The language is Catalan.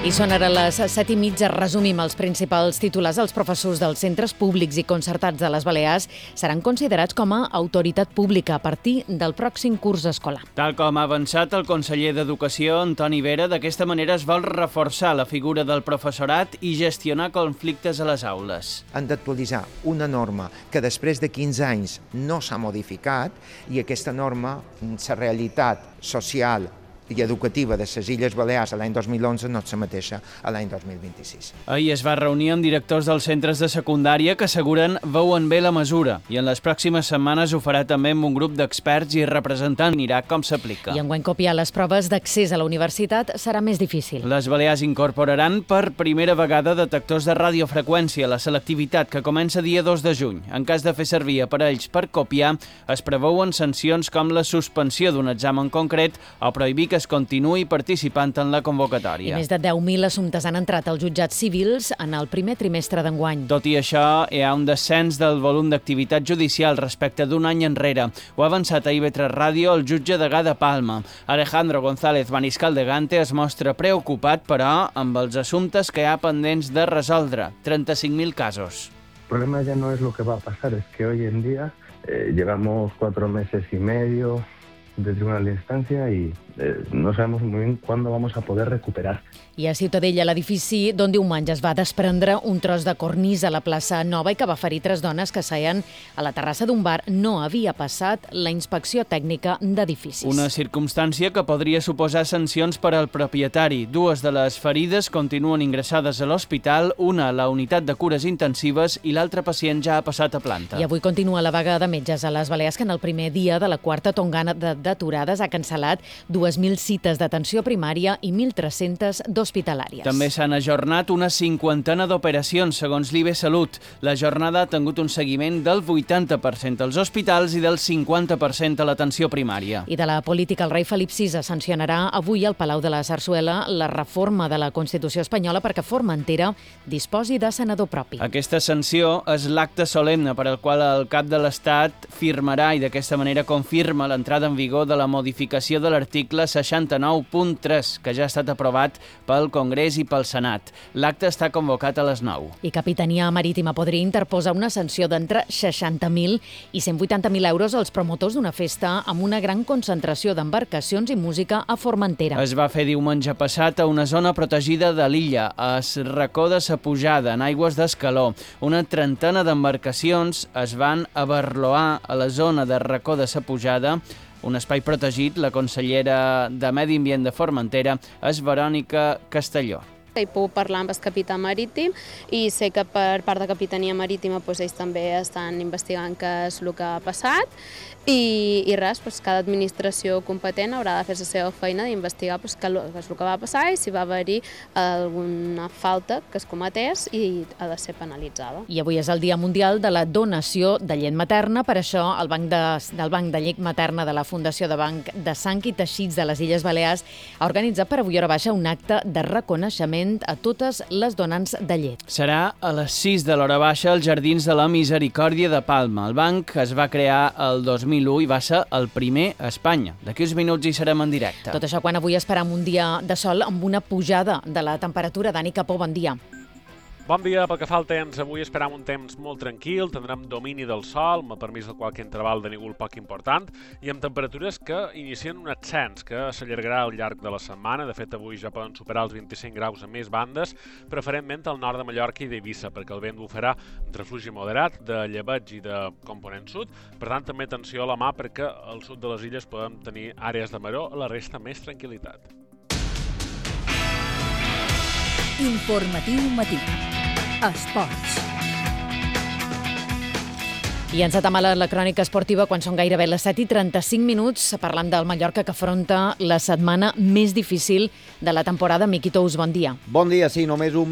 I són ara les 7:30. Resumim els principals titulars. Els professors dels centres públics i concertats de les Balears seran considerats com a autoritat pública a partir del pròxim curs escolar. Tal com ha avançat el conseller d'Educació, Antoni Vera, d'aquesta manera es vol reforçar la figura del professorat i gestionar conflictes a les aules. Han d'actualitzar una norma que després de 15 anys no s'ha modificat i aquesta norma, la realitat social i educativa de les Illes Balears a l'any 2011 no és la mateixa a l'any 2026. Ahir es va reunir amb directors dels centres de secundària que asseguren veuen bé la mesura i en les pròximes setmanes ho farà també amb un grup d'experts i representant anirà com s'aplica. I enguany copiar les proves d'accés a la universitat serà més difícil. Les Balears incorporaran per primera vegada detectors de radiofreqüència a la selectivitat que comença dia 2 de juny. En cas de fer servir aparells per copiar, es preveuen sancions com la suspensió d'un examen concret o prohibir que es continuï participant en la convocatòria. I més de 10.000 assumptes han entrat als jutjats civils en el primer trimestre d'enguany. Tot i això, hi ha un descens del volum d'activitat judicial respecte d'un any enrere. Ho ha avançat a IB3 Ràdio el jutge degà de Palma. Alejandro González Mariscal de Gante es mostra preocupat, però, amb els assumptes que hi ha pendents de resoldre. 35.000 casos. El problema ya no es lo que va a pasar, es que hoy en día llevamos 4 meses y medio de tribunal de instancia y no sabemos muy bien cuándo vamos a poder recuperar. I a Ciutadella, l'edifici d'on diumenge es va desprendre un tros de cornisa a la plaça Nova i que va ferir 3 dones que seien a la terrassa d'un bar, no havia passat la inspecció tècnica d'edificis. Una circumstància que podria suposar sancions per al propietari. 2 de les ferides continuen ingressades a l'hospital, una a la unitat de cures intensives i l'altre pacient ja ha passat a planta. I avui continua la vaga de metges a les Balears, que en el primer dia de la quarta tongana d'aturades ha cancel·lat 2.000 cites d'atenció primària i 1.300 d'hospitalàries. També s'han ajornat una 50 d'operacions, segons l'IB Salut. La jornada ha tingut un seguiment del 80% als hospitals i del 50% a l'atenció primària. I de la política, el rei Felip VI sancionarà avui al Palau de la Sarsuela la reforma de la Constitució espanyola perquè Formentera disposi de senador propi. Aquesta sanció és l'acte solemne per al qual el cap de l'Estat firmarà i d'aquesta manera confirma l'entrada en vigor de la modificació de l'article 69.3, que ja ha estat aprovat pel Congrés i pel Senat. L'acte està convocat a les 9. I Capitania Marítima podria interposar una sanció d'entre 60.000 i 180.000 euros als promotors d'una festa amb una gran concentració d'embarcacions i música a Formentera. Es va fer diumenge passat a una zona protegida de l'illa, a Racó de sa Pujada, en aigües d'Escaló. Una trentena d'embarcacions es van abarloar a la zona de Racó de sa Pujada, un espai protegit. La consellera de Medi Ambient de Formentera és Verònica Castelló. He pogut parlar amb el capità marítim i sé que per part de Capitania Marítima ells també estan investigant què és el que ha passat i res, cada administració competent haurà de fer la seva feina d'investigar què és el que va passar i si va haver-hi alguna falta que es cometés i ha de ser penalitzada. I avui és el Dia Mundial de la Donació de Llet Materna. Per això, el Banc de Llet Materna de la Fundació de Banc de Sang i Teixits de les Illes Balears ha organitzat per avui hora baixa un acte de reconeixement a totes les donants de llet. Serà a les 6 de l'hora baixa als Jardins de la Misericòrdia de Palma. El banc es va crear el 2001 i va ser el primer a Espanya. D'aquí uns minuts hi serem en directe. Tot això quan avui esperam un dia de sol amb una pujada de la temperatura. Dani Capó, bon dia. Bon dia. Pel que fa al temps, avui esperam un temps molt tranquil, tindrem domini del sol, amb el permís del qualque interval de núvol poc important, i amb temperatures que inicien un ascens que s'allargarà al llarg de la setmana. De fet, avui ja poden superar els 25 graus a més bandes, preferentment al nord de Mallorca i d'Eivissa, perquè el vent bufarà amb refugi moderat de llebeig i de component sud. Per tant, també atenció a la mà, perquè al sud de les illes podem tenir àrees de maror, a la resta més tranquil·litat. Informatiu matí. Esports. I encetem a la crònica esportiva quan són gairebé les 7:35, parlant del Mallorca que afronta la setmana més difícil de la temporada. Miqui Tous, bon dia. Bon dia, sí, només un